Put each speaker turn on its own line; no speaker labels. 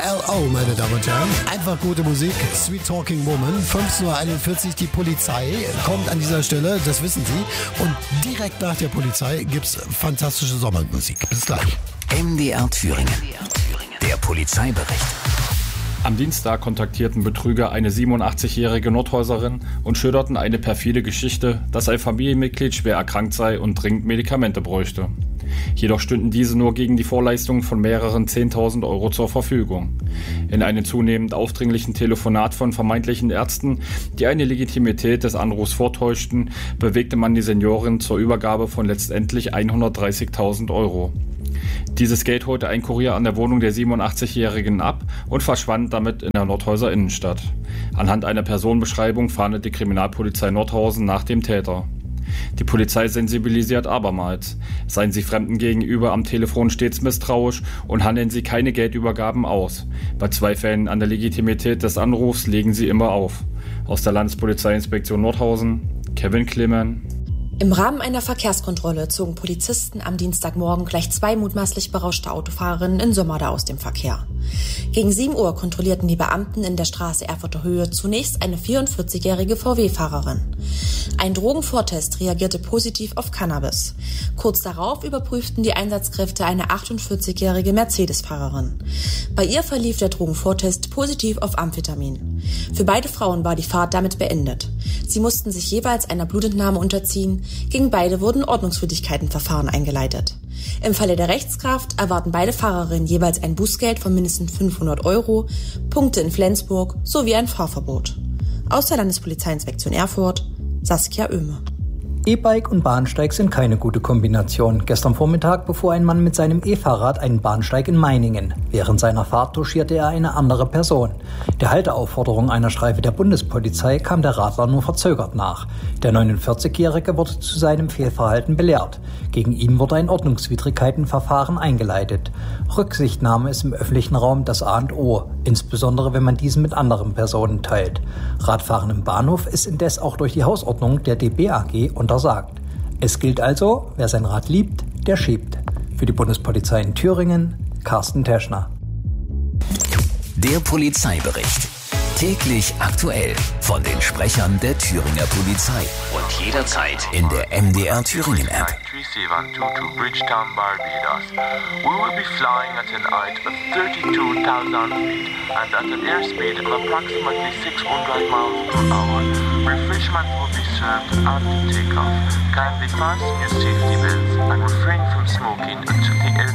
L.O., meine Damen und Herren. Einfach gute Musik. Sweet Talking Woman. 15:41 Uhr. Die Polizei kommt an dieser Stelle, das wissen Sie. Und direkt nach der Polizei gibt's fantastische Sommermusik. Bis gleich.
MDR Thüringen. Der Polizeibericht.
Am Dienstag kontaktierten Betrüger eine 87-jährige Nordhäuserin und schilderten eine perfide Geschichte, dass ein Familienmitglied schwer erkrankt sei und dringend Medikamente bräuchte. Jedoch stünden diese nur gegen die Vorleistung von mehreren 10.000 Euro zur Verfügung. In einem zunehmend aufdringlichen Telefonat von vermeintlichen Ärzten, die eine Legitimität des Anrufs vortäuschten, bewegte man die Seniorin zur Übergabe von letztendlich 130.000 Euro. Dieses Geld holte ein Kurier an der Wohnung der 87-Jährigen ab und verschwand damit in der Nordhäuser Innenstadt. Anhand einer Personenbeschreibung fahndet die Kriminalpolizei Nordhausen nach dem Täter. Die Polizei sensibilisiert abermals. Seien Sie Fremden gegenüber am Telefon stets misstrauisch und handeln Sie keine Geldübergaben aus. Bei Zweifeln an der Legitimität des Anrufs legen Sie immer auf. Aus der Landespolizeiinspektion Nordhausen, Kevin Klemann.
Im Rahmen einer Verkehrskontrolle zogen Polizisten am Dienstagmorgen gleich 2 mutmaßlich berauschte Autofahrerinnen in Sömmerda aus dem Verkehr. Gegen 7 Uhr kontrollierten die Beamten in der Straße Erfurter Höhe zunächst eine 44-jährige VW-Fahrerin. Ein Drogenvortest reagierte positiv auf Cannabis. Kurz darauf überprüften die Einsatzkräfte eine 48-jährige Mercedes-Fahrerin. Bei ihr verlief der Drogenvortest positiv auf Amphetamin. Für beide Frauen war die Fahrt damit beendet. Sie mussten sich jeweils einer Blutentnahme unterziehen. Gegen beide wurden Ordnungswidrigkeitenverfahren eingeleitet. Im Falle der Rechtskraft erwarten beide Fahrerinnen jeweils ein Bußgeld von mindestens 500 Euro, Punkte in Flensburg sowie ein Fahrverbot. Aus der Landespolizeiinspektion Erfurt, Saskia Oehme.
E-Bike und Bahnsteig sind keine gute Kombination. Gestern Vormittag befuhr ein Mann mit seinem E-Fahrrad einen Bahnsteig in Meiningen. Während seiner Fahrt touchierte er eine andere Person. Der Halteaufforderung einer Streife der Bundespolizei kam der Radler nur verzögert nach. Der 49-Jährige wurde zu seinem Fehlverhalten belehrt. Gegen ihn wurde ein Ordnungswidrigkeitenverfahren eingeleitet. Rücksichtnahme ist im öffentlichen Raum das A und O, insbesondere wenn man diesen mit anderen Personen teilt. Radfahren im Bahnhof ist indes auch durch die Hausordnung der DB-AG untersagt. Es gilt also, wer sein Rad liebt, der schiebt. Für die Bundespolizei in Thüringen, Carsten Teschner.
Der Polizeibericht. Täglich aktuell von den Sprechern der Thüringer Polizei und jederzeit in der MDR Thüringen App.
3722 Bridgetown, Barbados. We will be flying at an height of 32,000 feet and at an airspeed of approximately 600 miles per hour. Refreshment will be served after takeoff. Kindly fasten your safety belts and refrain from smoking until the